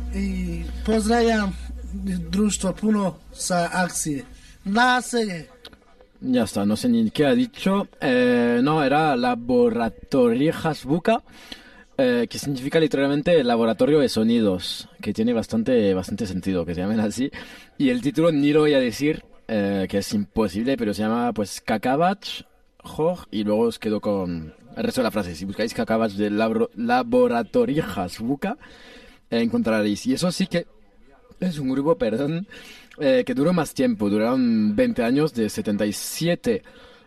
I pozdravljam društvo puno sa akcije. Naselje. Ya está, no sé ni qué ha dicho. No, era Laboratorium Hasbuca, que significa literalmente laboratorio de sonidos, que tiene bastante sentido que se llamen así. Y el título ni lo voy a decir, que es imposible, pero se llama pues Kakavach Hog, y luego os quedo con el resto de la frase. Si buscáis Kakavach de Laboratorium Hasbuca, encontraréis. Y eso sí que es un grupo, perdón, que duró más tiempo. Duraron 20 años, de 77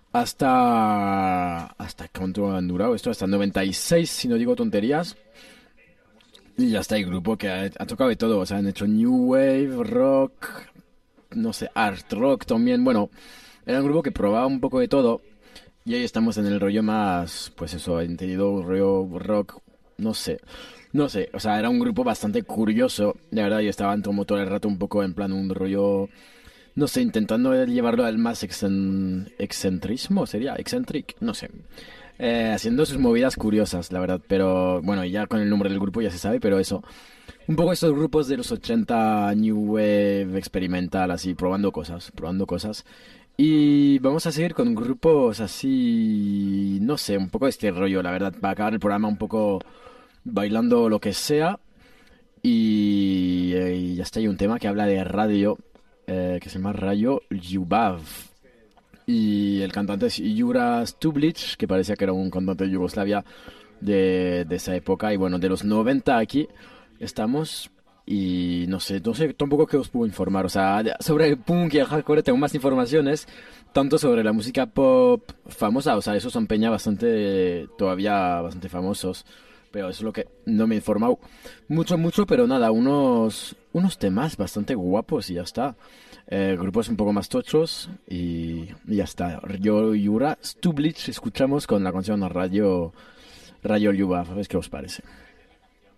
¿Hasta cuánto han durado esto? Hasta 96, si no digo tonterías. Y ya está el grupo que ha tocado de todo. O sea, han hecho New Wave, rock, no sé, art rock también. Bueno, era un grupo que probaba un poco de todo. Y ahí estamos en el rollo más, pues eso, he entendido un rollo rock, no sé. No sé, o sea, era un grupo bastante curioso, de verdad, y estaban como todo el rato un poco en plan un rollo, no sé, intentando llevarlo al más excentrismo, sería, eccentric, no sé. Haciendo sus movidas curiosas, la verdad, pero bueno, ya con el nombre del grupo ya se sabe, pero eso. Un poco estos grupos de los 80 New Wave experimental, así, probando cosas, probando cosas. Y vamos a seguir con grupos así, no sé, un poco de este rollo, la verdad, para acabar el programa un poco bailando lo que sea. Y ya está, hay un tema que habla de radio, que se llama Radio Ljubav. Y el cantante es Jura Stublic, que parecía que era un cantante de Yugoslavia de esa época. Y bueno, de los 90 aquí estamos. Y no sé tampoco qué os puedo informar. O sea, sobre el punk y el hardcore tengo más informaciones. Tanto sobre la música pop famosa, o sea, esos son peña bastante, todavía bastante famosos. Pero eso es lo que no me he informado mucho, pero nada, unos temas bastante guapos y ya está. Grupos un poco más tochos y ya está. Yo y Yura Stublic escuchamos con la canción Radio Ljubav. A ver qué os parece.